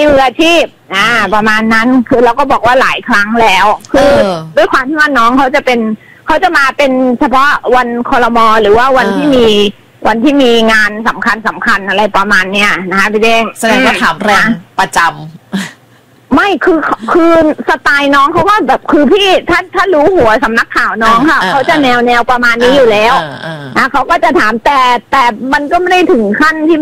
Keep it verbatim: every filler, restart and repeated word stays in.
มืออาชีพอ่าประมาณนั้นคือเราก็บอกว่าหลายครั้งแล้วคือด้วยความที่ว่าน้องเขาจะเป็นเขาจะมาเป็นเฉพาะวันครม.หรือว่าวันที่มีวันที่มีงานสำคัญสำคัญอะไรประมาณเนี้ยนะคะพี่เด้งแสดงว่าถามแรงประจำไม่คือคือสไตล์น้องเขาก็แบบคือพี่ถ้าถ้ารู้หัวสำนักข่าวน้องค่ะเขาจะแนวแนวประมาณนี้อยู่แล้วนะเขาก็จะถามแต่แต่มันก็ไม่ได้ถึงขั้นที่